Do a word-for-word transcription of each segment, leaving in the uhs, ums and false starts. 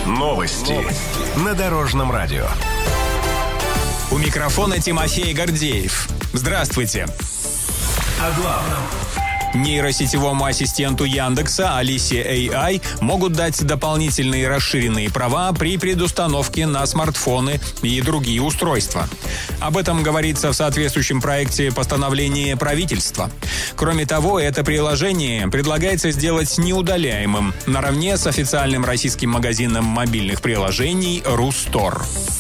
Новости. Новости на Дорожном радио. У микрофона Тимофей Гордеев. Здравствуйте. О главном. Нейросетевому ассистенту Яндекса Алисе эй ай могут дать дополнительные расширенные права при предустановке на смартфоны и другие устройства. Об этом говорится в соответствующем проекте постановления правительства. Кроме того, это приложение предлагается сделать неудаляемым наравне с официальным российским магазином мобильных приложений Рустор.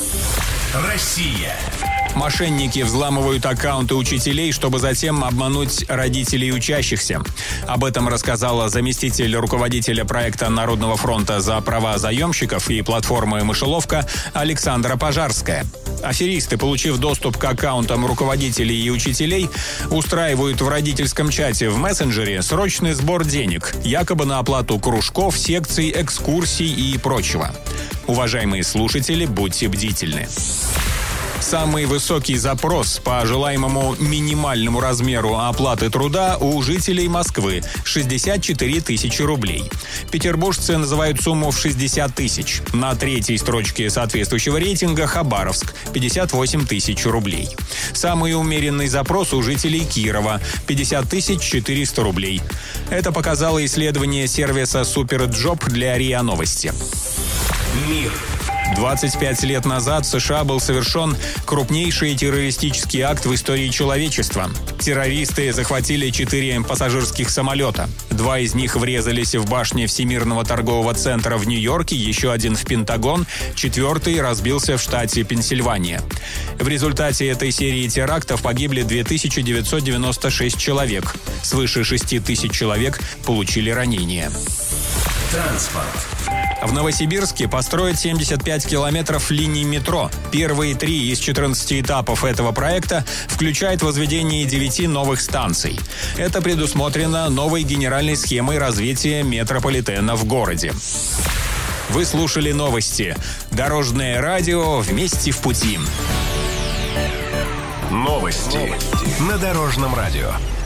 Россия. Мошенники взламывают аккаунты учителей, чтобы затем обмануть родителей учащихся. Об этом рассказала заместитель руководителя проекта Народного фронта за права заемщиков и платформы «Мышеловка» Александра Пожарская. Аферисты, получив доступ к аккаунтам руководителей и учителей, устраивают в родительском чате в мессенджере срочный сбор денег, якобы на оплату кружков, секций, экскурсий и прочего. Уважаемые слушатели, будьте бдительны. Самый высокий запрос по желаемому минимальному размеру оплаты труда у жителей Москвы – шестьдесят четыре тысячи рублей. Петербуржцы называют сумму в шестьдесят тысяч. На третьей строчке соответствующего рейтинга Хабаровск – пятьдесят восемь тысяч рублей. Самый умеренный запрос у жителей Кирова – пятьдесят тысяч четыреста рублей. Это показало исследование сервиса «Суперджоп» для РИА Новости. Мир. двадцать пять лет назад в США был совершен крупнейший террористический акт в истории человечества. Террористы захватили четыре пассажирских самолета. Два из них врезались в башни Всемирного торгового центра в Нью-Йорке, еще один в Пентагон, четвертый разбился в штате Пенсильвания. В результате этой серии терактов погибли две тысячи девятьсот девяносто шесть человек. Свыше шести тысяч человек получили ранения. Транспорт. В Новосибирске построят семьдесят пять километров линий метро. Первые три из четырнадцати этапов этого проекта включают возведение девяти новых станций. Это предусмотрено новой генеральной схемой развития метрополитена в городе. Вы слушали новости. Дорожное радио «Вместе в пути». Новости на Дорожном радио.